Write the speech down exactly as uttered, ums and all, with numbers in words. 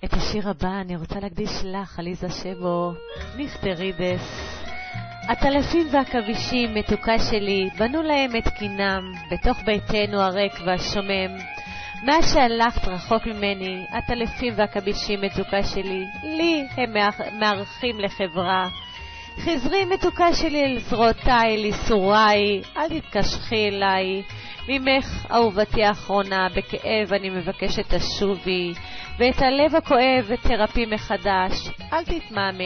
את השיר הבא אני רוצה להקדיש לך, עליזה שבו, ניכטרידס. הטלפים והכבישים, מתוקה שלי, בנו להם את קינם, בתוך ביתנו הריק והשומם. מה שהלכת רחוק ממני, הטלפים והכבישים, מתוקה שלי, לי הם מערכים לחברה. חזרי מתוקה שלי אל זרועותיי, ליסוריי, אל תתקשחי אליי. ממך, אהובתי האחרונה, בכאב אני מבקשת תשובי, ואת הלב הכואב תרפי מחדש, אל תתמהמי.